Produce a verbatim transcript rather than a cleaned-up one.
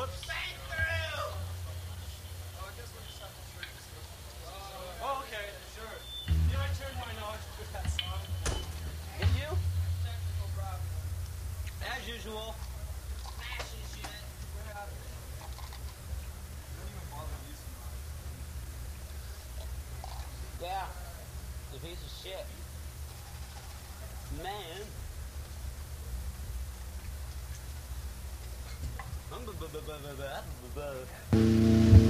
Whoops. Oh, okay, sure. You know, I turned my knowledge to that song. Did you? Technical problem. As usual. Smashing shit. We're out of it. Don't even bother using mine. Yeah. The piece of shit. Man. Um, bu- bu- bu- bu- bu- bu- bu-